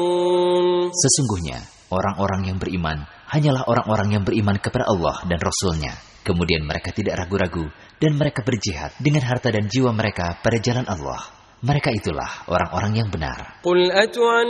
Sesungguhnya, orang-orang yang beriman hanyalah orang-orang yang beriman kepada Allah dan Rasul-Nya. Kemudian mereka tidak ragu-ragu dan mereka berjihad dengan harta dan jiwa mereka pada jalan Allah. Mereka itulah orang-orang yang benar.